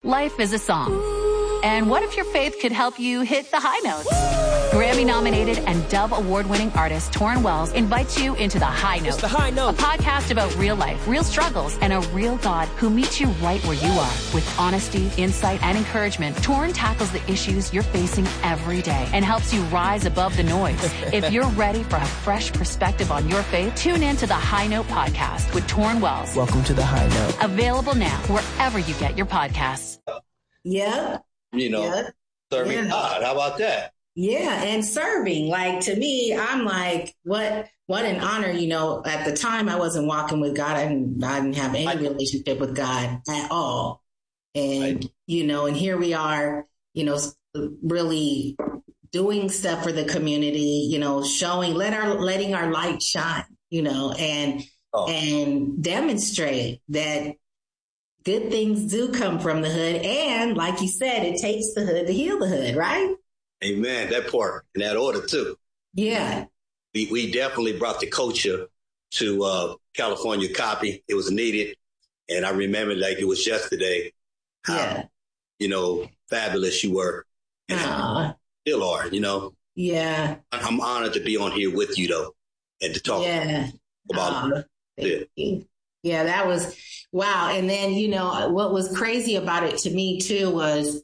Life is a song. And what if your faith could help you hit the high notes? Grammy-nominated and Dove Award-winning artist Torrin Wells invites you into The High Note. It's The High Note. A podcast about real life, real struggles, and a real God who meets you right where you are. With honesty, insight, and encouragement, Torrin tackles the issues you're facing every day and helps you rise above the noise. If you're ready for a fresh perspective on your faith, tune in to The High Note podcast with Torrin Wells. Welcome to The High Note. Available now wherever you get your podcasts. Yeah. Serving God. How about that? Yeah, and serving. Like, to me, I'm like, what an honor. At the time I wasn't walking with God. I didn't have any relationship with God at all. And, and here we are, really doing stuff for the community, showing, letting our light shine, and demonstrate that good things do come from the hood. And like you said, it takes the hood to heal the hood, right? Amen. That part in that order, too. Yeah. We definitely brought the culture to California Copy. It was needed. And I remember like it was yesterday how, fabulous you were. And still are, Yeah. I'm honored to be on here with you, though, and to talk about it. Yeah, that was wow. And then, what was crazy about it to me, too, was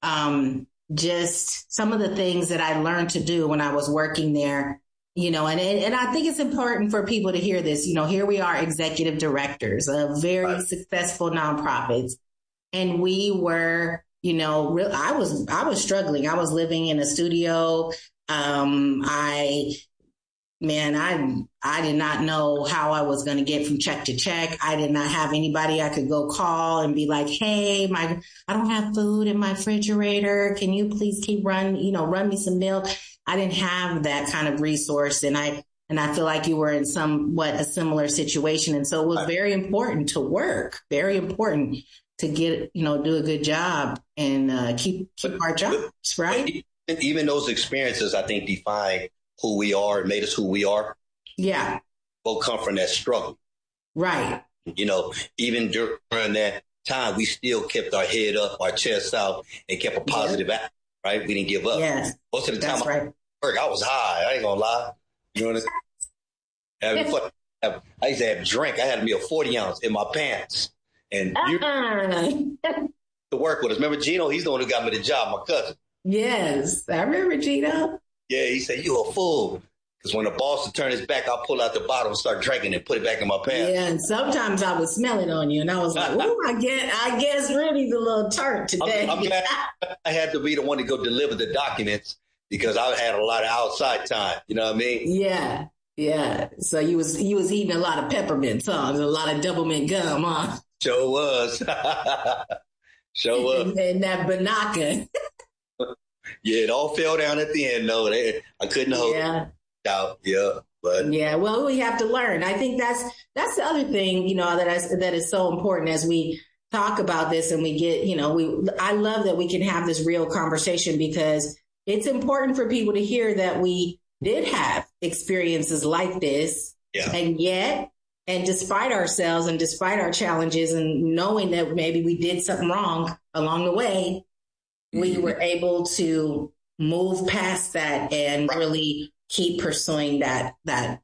just some of the things that I learned to do when I was working there, and I think it's important for people to hear this. Here we are, executive directors of very successful nonprofits. And we were, I was struggling. I was living in a studio. I did not know how I was going to get from check to check. I did not have anybody I could go call and be like, hey, I don't have food in my refrigerator. Can you please run me some milk? I didn't have that kind of resource. And I feel like you were in somewhat a similar situation. And so it was very important to work, very important to get, do a good job and keep our jobs, right? Even those experiences, I think, define who we are and made us who we are. Yeah. Both come from that struggle. Right. Even during that time, we still kept our head up, our chest out, and kept a positive attitude, right? We didn't give up. Yes. Most of the time I was high. I ain't gonna lie. You know what I'm saying? I used to have a drink. I had me a 40 ounce in my pants. And to work with us. Remember Gino? He's the one who got me the job, my cousin. Yes. I remember Gino. Yeah, he said, you a fool. Because when the boss would turn his back, I'll pull out the bottle and start drinking and put it back in my pants. Yeah, and sometimes I would smell it on you. And I was like, oh, I guess Rudy's a little tart today. I'm glad I had to be the one to go deliver the documents because I had a lot of outside time. You know what I mean? Yeah, yeah. So you was eating a lot of peppermints, huh? A lot of double mint gum, huh? Sure was. Sure was. And that Banaka. Yeah, it all fell down at the end, though. I couldn't hold it out. Yeah, but yeah. Well, we have to learn. I think that's the other thing, that is so important as we talk about this and we get, I love that we can have this real conversation because it's important for people to hear that we did have experiences like this, and despite ourselves and despite our challenges and knowing that maybe we did something wrong along the way. We were able to move past that and really keep pursuing that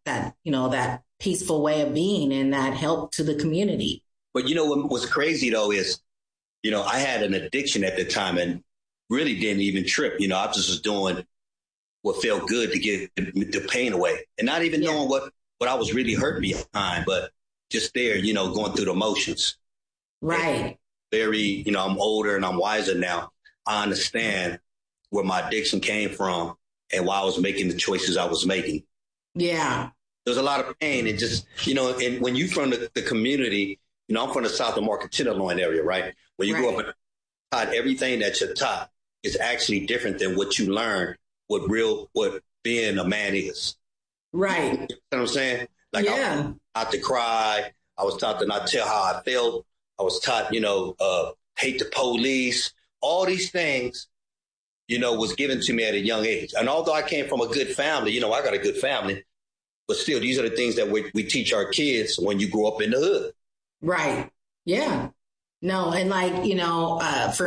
peaceful way of being and that help to the community. But what was crazy though is, I had an addiction at the time and really didn't even trip. I just was doing what felt good to get the pain away and not even knowing what I was really hurt behind, but just there, going through the motions. Right. And very, I'm older and I'm wiser now. I understand where my addiction came from and why I was making the choices I was making. Yeah. There's a lot of pain and just, and when you from the community, I'm from the South of Market Tenderloin area, right? When you grow up and taught everything that you're taught is actually different than what you learn, what being a man is. Right. You know what I'm saying? Like I was taught to cry. I was taught to not tell how I felt. I was taught, hate the police. All these things, was given to me at a young age. And although I came from a good family, I got a good family, but still, these are the things that we teach our kids when you grow up in the hood. Right. Yeah. No. And for